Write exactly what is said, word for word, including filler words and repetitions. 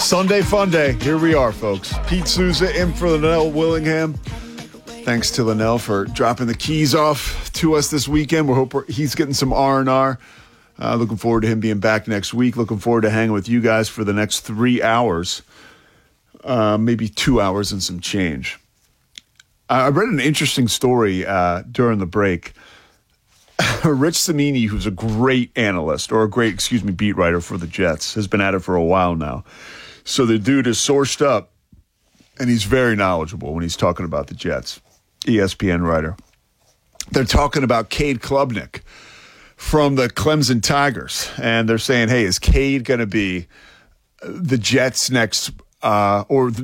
Sunday fun day. Here we are, folks. Pete Souza in for Linnell Willingham. Thanks to Linnell for dropping the keys off to us this weekend. We're hoping he's getting some R and R. Uh, looking forward to him being back next week. Looking forward to hanging with you guys for the next three hours. Uh, maybe two hours and some change. I read an interesting story uh, during the break. Rich Cimini, who's a great analyst, or a great, excuse me, beat writer for the Jets, has been at it for a while now. So the dude is sourced up, and he's very knowledgeable when he's talking about the Jets. E S P N writer. They're talking about Cade Klubnik from the Clemson Tigers, and they're saying, hey, is Cade going to be the Jets' next, uh, or